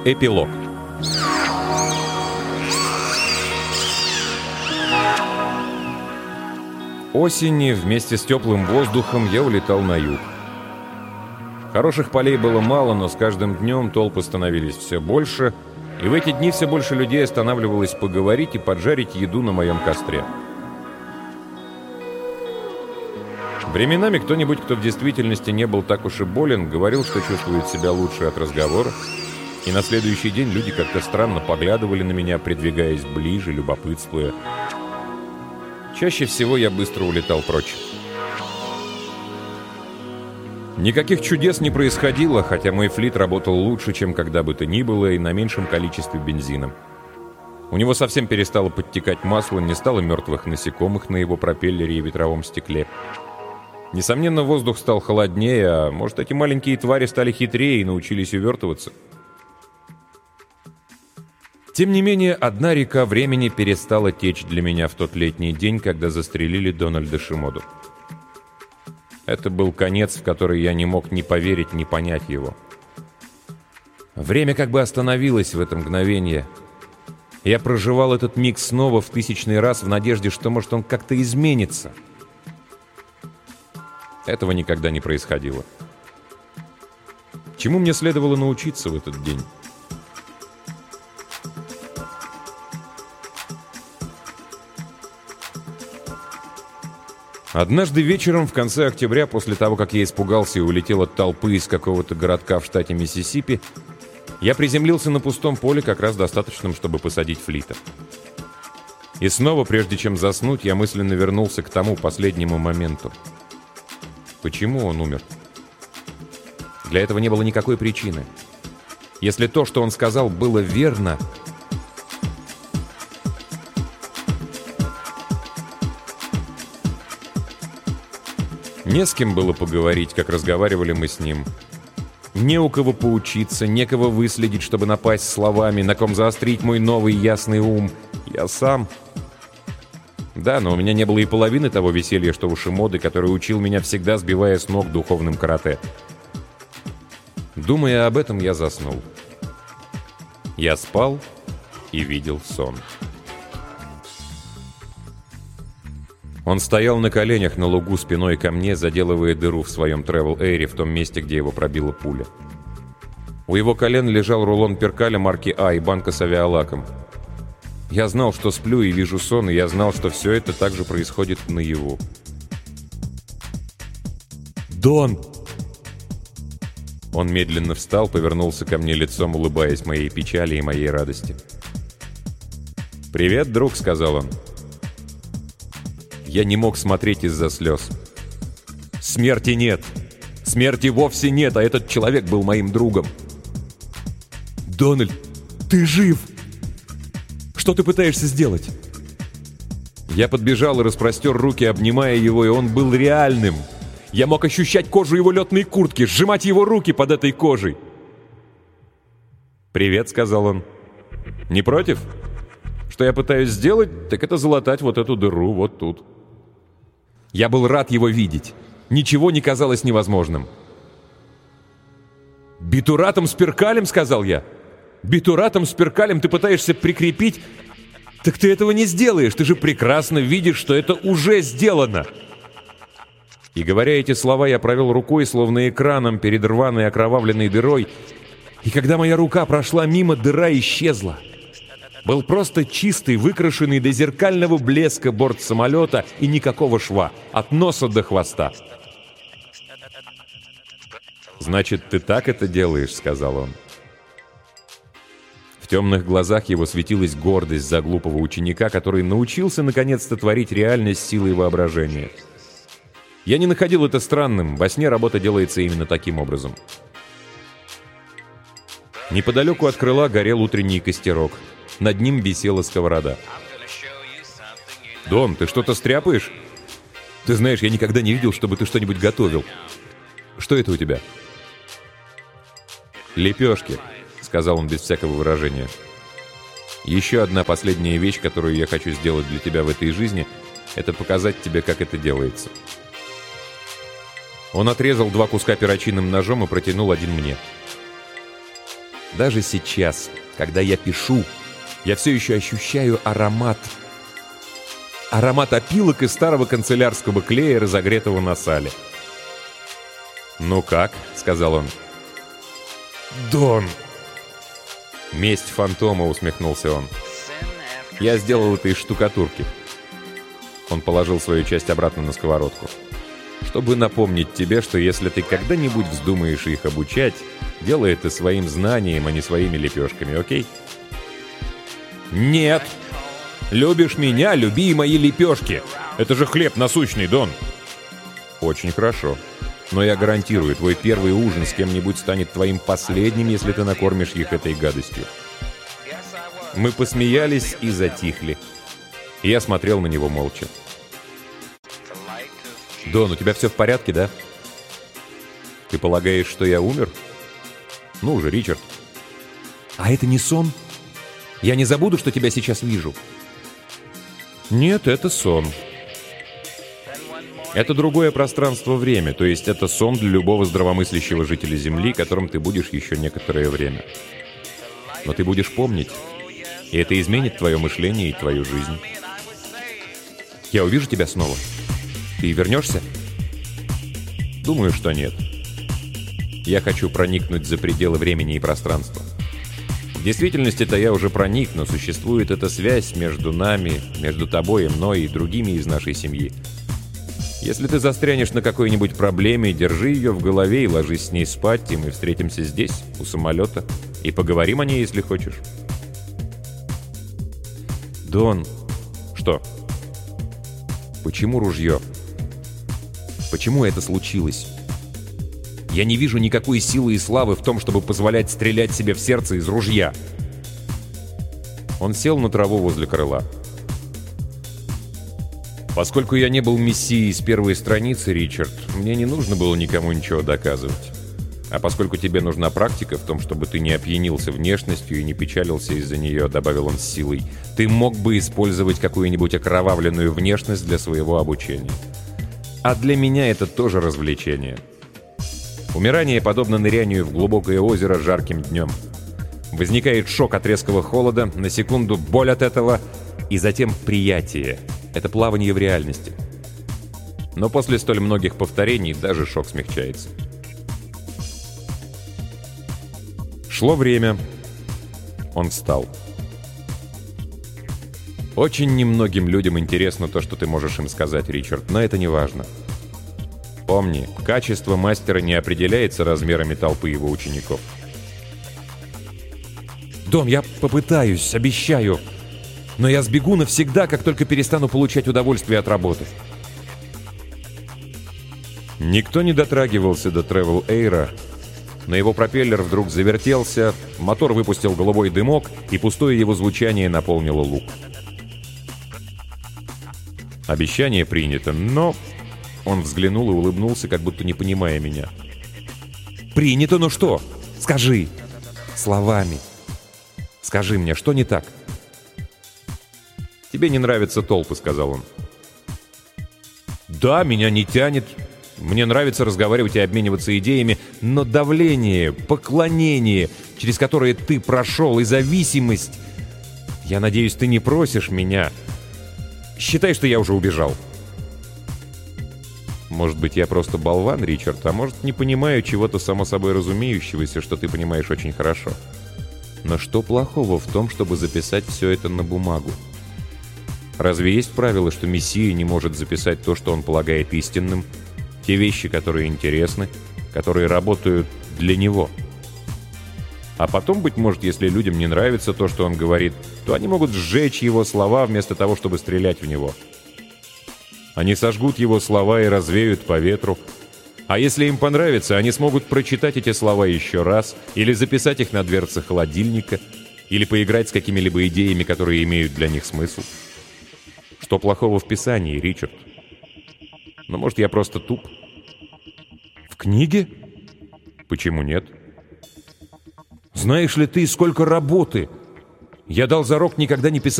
Эпилог. Осенью вместе с теплым воздухом я улетал на юг. Хороших полей было мало, но с каждым днем толпы становились все больше, и в эти дни все больше людей останавливалось поговорить и поджарить еду на моем костре. Временами кто-нибудь, кто в действительности не был так уж и болен, говорил, что чувствует себя лучше от разговора, и на следующий день люди как-то странно поглядывали на меня, придвигаясь ближе, любопытствуя. Чаще всего я быстро улетал прочь. Никаких чудес не происходило, хотя мой флит работал лучше, чем когда бы то ни было, и на меньшем количестве бензина. У него совсем перестало подтекать масло, не стало мертвых насекомых на его пропеллере и ветровом стекле. Несомненно, воздух стал холоднее, а может, эти маленькие твари стали хитрее и научились увертываться. Тем не менее, одна река времени перестала течь для меня в тот летний день, когда застрелили Дональда Шимоду. Это был конец, в который я не мог ни поверить, ни понять его. Время как бы остановилось в это мгновение. Я проживал этот миг снова в тысячный раз в надежде, что, может, он как-то изменится. Этого никогда не происходило. Чему мне следовало научиться в этот день? Однажды вечером в конце октября, после того, как я испугался и улетел от толпы из какого-то городка в штате Миссисипи, я приземлился на пустом поле, как раз достаточном, чтобы посадить флита. И снова, прежде чем заснуть, я мысленно вернулся к тому последнему моменту. Почему он умер? Для этого не было никакой причины. Если то, что он сказал, было верно... Не с кем было поговорить, как разговаривали мы с ним. Не у кого поучиться, некого выследить, чтобы напасть словами, на ком заострить мой новый ясный ум. Я сам. Да, но у меня не было и половины того веселья, что у Шимоды, который учил меня всегда, сбивая с ног духовным карате. Думая об этом, я заснул. Я спал и видел сон. Он стоял на коленях на лугу спиной ко мне, заделывая дыру в своем Travel-Air в том месте, где его пробила пуля. У его колен лежал рулон перкаля марки А и банка с авиалаком. Я знал, что сплю и вижу сон, и я знал, что все это также происходит наяву. «Дон!» Он медленно встал, повернулся ко мне лицом, улыбаясь моей печали и моей радости. «Привет, друг», — сказал он. Я не мог смотреть из-за слез. Смерти нет. Смерти вовсе нет, а этот человек был моим другом. «Дональд, ты жив! Что ты пытаешься сделать?» Я подбежал и распростер руки, обнимая его, и он был реальным. Я мог ощущать кожу его летной куртки, сжимать его руки под этой кожей. «Привет», — сказал он. «Не против? Что я пытаюсь сделать, так это залатать вот эту дыру вот тут». Я был рад его видеть. Ничего не казалось невозможным. «Битуратом с перкалем», — сказал я. «Битуратом с перкалем ты пытаешься прикрепить? Так ты этого не сделаешь. Ты же прекрасно видишь, что это уже сделано». И говоря эти слова, я провел рукой, словно экраном, перед рваной окровавленной дырой. И когда моя рука прошла мимо, дыра исчезла. Был просто чистый, выкрашенный до зеркального блеска борт самолета и никакого шва, от носа до хвоста. «Значит, ты так это делаешь», — сказал он. В темных глазах его светилась гордость за глупого ученика, который научился наконец-то творить реальность силой воображения. Я не находил это странным, во сне работа делается именно таким образом. Неподалеку от крыла горел утренний костерок. Над ним висела сковорода. «Дон, ты что-то стряпаешь? Ты знаешь, я никогда не видел, чтобы ты что-нибудь готовил. Что это у тебя?» «Лепешки», — сказал он без всякого выражения. «Еще одна последняя вещь, которую я хочу сделать для тебя в этой жизни, это показать тебе, как это делается». Он отрезал 2 куска перочинным ножом и протянул один мне. Даже сейчас, когда я пишу, я все еще ощущаю аромат. Аромат опилок и старого канцелярского клея, разогретого на сале. «Ну как?» — сказал он. «Дон!» «Месть фантома», — усмехнулся он. «Я сделал это из штукатурки». Он положил свою часть обратно на сковородку. «Чтобы напомнить тебе, что если ты когда-нибудь вздумаешь их обучать, делай это своим знанием, а не своими лепешками, окей?» «Нет! Любишь меня, люби и мои лепешки! Это же хлеб насущный, Дон!» «Очень хорошо. Но я гарантирую, твой первый ужин с кем-нибудь станет твоим последним, если ты накормишь их этой гадостью». Мы посмеялись и затихли. Я смотрел на него молча. «Дон, у тебя все в порядке, да? Ты полагаешь, что я умер? Ну уже, Ричард. А это не сон? Я не забуду, что тебя сейчас вижу». «Нет, это сон. Это другое пространство-время, то есть это сон для любого здравомыслящего жителя Земли, которым ты будешь еще некоторое время. Но ты будешь помнить, и это изменит твое мышление и твою жизнь. Я увижу тебя снова. Ты вернешься?» «Думаю, что нет. Я хочу проникнуть за пределы времени и пространства. В действительности-то я уже проник, но существует эта связь между нами, между тобой и мной и другими из нашей семьи. Если ты застрянешь на какой-нибудь проблеме, держи ее в голове и ложись с ней спать, и мы встретимся здесь, у самолета, и поговорим о ней, если хочешь». «Дон...» «Что?» «Почему ружье? Почему это случилось? Я не вижу никакой силы и славы в том, чтобы позволять стрелять себе в сердце из ружья». Он сел на траву возле крыла. «Поскольку я не был мессией с первой страницы, Ричард, мне не нужно было никому ничего доказывать. А поскольку тебе нужна практика в том, чтобы ты не опьянился внешностью и не печалился из-за нее», — добавил он с силой, — «ты мог бы использовать какую-нибудь окровавленную внешность для своего обучения. А для меня это тоже развлечение. Умирание подобно нырянию в глубокое озеро жарким днем. Возникает шок от резкого холода, на секунду боль от этого, и затем приятие. Это плавание в реальности. Но после столь многих повторений даже шок смягчается». Шло время. Он встал. «Очень немногим людям интересно то, что ты можешь им сказать, Ричард, но это не важно. Помни, качество мастера не определяется размерами толпы его учеников». «Дон, я попытаюсь, обещаю. Но я сбегу навсегда, как только перестану получать удовольствие от работы». Никто не дотрагивался до Travel Air. Но его пропеллер вдруг завертелся, мотор выпустил голубой дымок, и пустое его звучание наполнило луг. Обещание принято, но... Он взглянул и улыбнулся, как будто не понимая меня. «Принято, ну что? Скажи! Словами! Скажи мне, что не так?» «Тебе не нравятся толпы», — сказал он. «Да, меня не тянет. Мне нравится разговаривать и обмениваться идеями, но давление, поклонение, через которое ты прошел, и зависимость... Я надеюсь, ты не просишь меня. Считай, что я уже убежал». «Может быть, я просто болван, Ричард, а может, не понимаю чего-то само собой разумеющегося, что ты понимаешь очень хорошо. Но что плохого в том, чтобы записать все это на бумагу? Разве есть правило, что Мессия не может записать то, что он полагает истинным, те вещи, которые интересны, которые работают для него? А потом, быть может, если людям не нравится то, что он говорит, то они могут сжечь его слова вместо того, чтобы стрелять в него. Они сожгут его слова и развеют по ветру. А если им понравится, они смогут прочитать эти слова еще раз, или записать их на дверце холодильника, или поиграть с какими-либо идеями, которые имеют для них смысл. Что плохого в Писании, Ричард? Но может, я просто туп? В книге? Почему нет? Знаешь ли ты, сколько работы? Я дал зарок никогда не писать